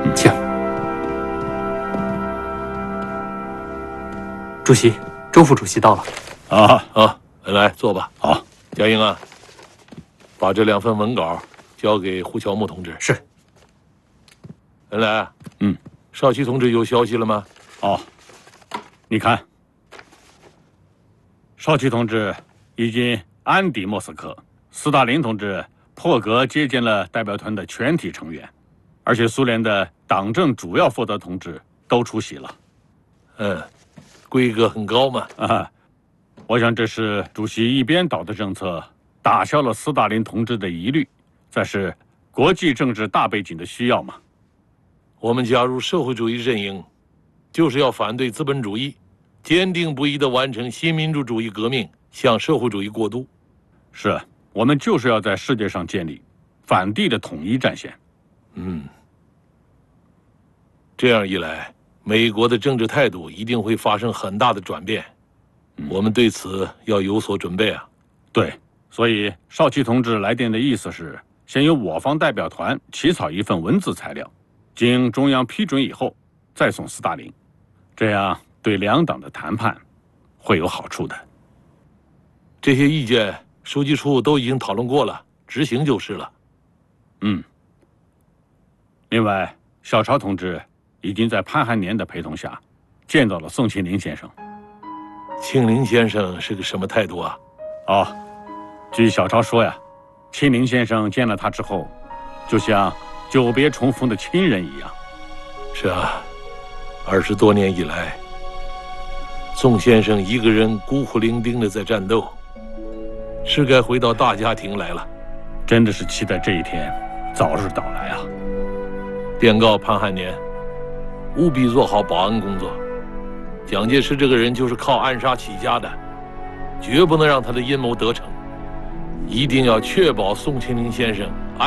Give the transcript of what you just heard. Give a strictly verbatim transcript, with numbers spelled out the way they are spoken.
请。主席，周副主席到了。 啊啊，来坐吧。 好， 嘉英啊，把这两份文稿交给胡乔木同志。 是。 恩来， 嗯， 少奇同志有消息了吗？ 哦，你看，少奇同志已经安抵莫斯科，斯大林同志破格接见了代表团的全体成员，而且苏联的党政主要负责同志都出席了。 嗯，规格很高嘛。 啊，我想这是主席一边倒的政策打消了斯大林同志的疑虑，再是国际政治大背景的需要嘛。 我们加入社会主义阵营，就是要反对资本主义，坚定不移地完成新民主主义革命，向社会主义过渡。 是，我们就是要在世界上建立反帝的统一战线。 嗯，这样一来，美国的政治态度一定会发生很大的转变，嗯、我们对此要有所准备啊。 对，所以少奇同志来电的意思是，先由我方代表团起草一份文字材料，经中央批准以后，再送斯大林，这样对两党的谈判会有好处的。 这些意见，书记处都已经讨论过了，执行就是了。 嗯。另外，小朝同志已经在潘汉年的陪同下，见到了宋庆龄先生。 庆龄先生是个什么态度啊？ 哦，据小朝说呀，庆龄先生见了他之后，就像久别重逢的亲人一样。 是啊，二十多年以来，宋先生一个人孤苦伶仃的在战斗，是该回到大家庭来了。 真的是期待这一天早日到来啊！ 电告潘汉年，务必做好保安工作。蒋介石这个人就是靠暗杀起家的，绝不能让他的阴谋得逞，一定要确保宋庆龄先生